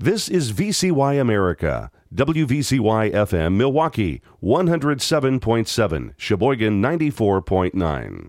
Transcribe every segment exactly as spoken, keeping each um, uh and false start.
This is V C Y America, W V C Y F M Milwaukee, one oh seven point seven, Sheboygan ninety-four point nine.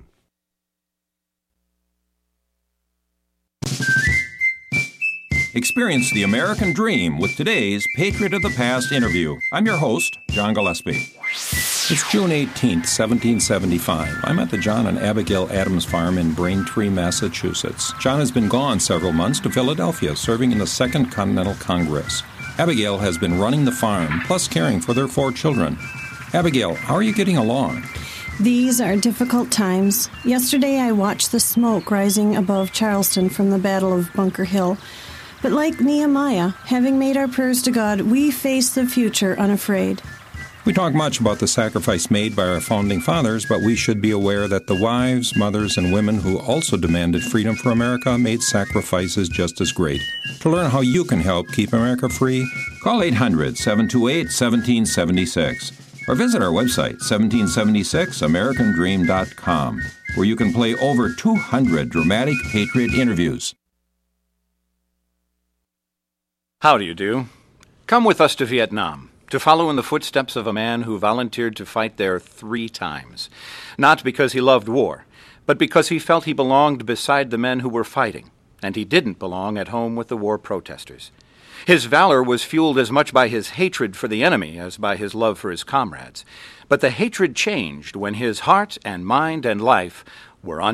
Experience the American dream with today's Patriot of the Past interview. I'm your host, John Gillespie. It's June eighteenth, seventeen seventy-five. I'm at the John and Abigail Adams farm in Braintree, Massachusetts. John has been gone several months to Philadelphia, serving in the Second Continental Congress. Abigail has been running the farm, plus caring for their four children. Abigail, how are you getting along? These are difficult times. Yesterday I watched the smoke rising above Charleston from the Battle of Bunker Hill. But like Nehemiah, having made our prayers to God, we face the future unafraid. We talk much about the sacrifice made by our founding fathers, but we should be aware that the wives, mothers, and women who also demanded freedom for America made sacrifices just as great. To learn how you can help keep America free, call eight hundred, seven two eight, one seven seven six or visit our website, seventeen seventy-six american dream dot com, where you can play over two hundred dramatic Patriot interviews. How do you do? Come with us to Vietnam, to follow in the footsteps of a man who volunteered to fight there three times. Not because he loved war, but because he felt he belonged beside the men who were fighting, and he didn't belong at home with the war protesters. His valor was fueled as much by his hatred for the enemy as by his love for his comrades. But the hatred changed when his heart and mind and life were un